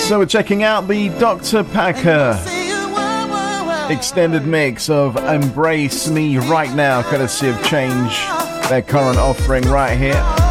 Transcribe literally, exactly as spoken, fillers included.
So we're checking out the Doctor Packer extended mix of Embrace Me right now, courtesy of Change, their current offering right here.